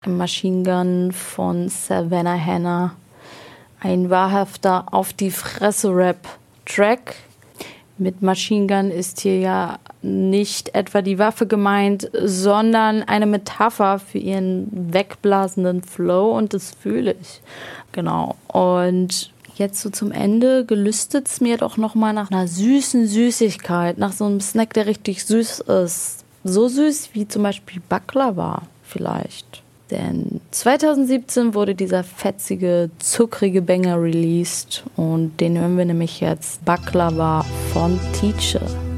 Machine Gun von Savannah Hanna. Ein wahrhafter Auf-die-Fresse-Rap-Track. Mit Machine Gun ist hier ja nicht etwa die Waffe gemeint, sondern eine Metapher für ihren wegblasenden Flow und das fühle ich. Genau. Und jetzt so zum Ende gelüstet es mir doch nochmal nach einer süßen Süßigkeit, nach so einem Snack, der richtig süß ist. So süß wie zum Beispiel Baklava vielleicht. Denn 2017 wurde dieser fetzige, zuckrige Banger released und den hören wir nämlich jetzt, Baklava von Teacher.